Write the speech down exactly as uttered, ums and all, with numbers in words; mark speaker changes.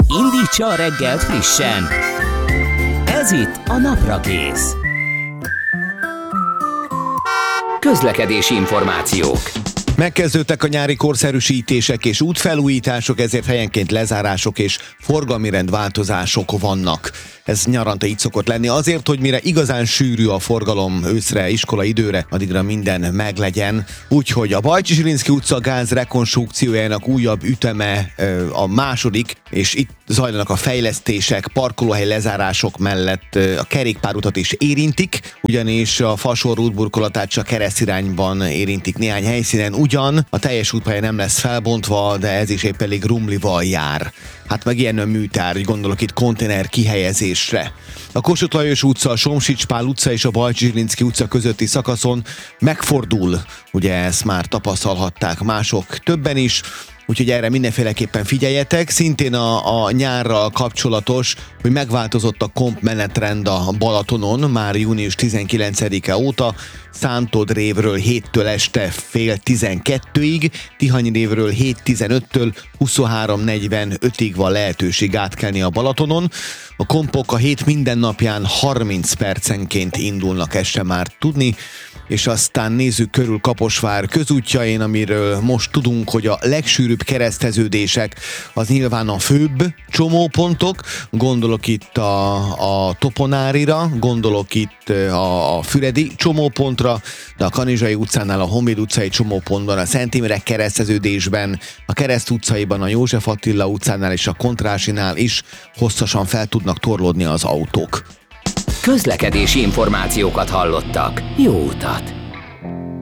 Speaker 1: Indítsa a reggelt frissen. Ez itt a Naprakész. Közlekedési információk.
Speaker 2: Megkezdődtek a nyári korszerűsítések és útfelújítások, ezért helyenként lezárások és forgalmi rendváltozások vannak. Ez nyaranta így szokott lenni azért, hogy mire igazán sűrű a forgalom őszre, iskola időre, addigra minden meglegyen. Úgyhogy a Bajcsy-Zsilinszky utca gáz rekonstrukciójának újabb üteme a második, és itt zajlanak a fejlesztések, parkolóhely lezárások mellett a kerékpárutat is érintik, ugyanis a Fasor útburkolatát csak keresztirányban érintik néhány helyszínen, ugyan a teljes útpálya nem lesz felbontva, de ez is épp elég rumlival jár. Hát meg ilyen a műtárgy, gondolok itt konténer kihelyezésre. A Kossuth Lajos utca, a Somsics Pál utca és a Bajcsy-Zsilinszky utca közötti szakaszon megfordul. Ugye ezt már tapasztalhatták mások többen is, úgyhogy erre mindenféleképpen figyeljetek. Szintén a, a nyárral kapcsolatos, hogy megváltozott a komp menetrend a Balatonon már június tizenkilencedike óta. Szántodrévről héttől este fél tizenkettőig, Tihanyrévről hét tizenöttől huszonhárom negyvenötig van lehetőség átkelni a Balatonon. A kompok a hét minden napján harminc percenként indulnak, ezt sem már tudni. És aztán nézzük körül Kaposvár közútjain, amiről most tudunk, hogy a legsűrűbb kereszteződések az nyilván a főbb csomópontok, gondolok itt a, a Toponárira, gondolok itt a, a Füredi csomópontra, de a Kanizsai utcánál, a Honvéd utcai csomópontban, a Szent Imre kereszteződésben, a Kereszt utcaiban, a József Attila utcánál és a Kontrásinál is hosszasan fel tudnak torlódni az autók.
Speaker 1: Közlekedési információkat hallottak. Jó utat!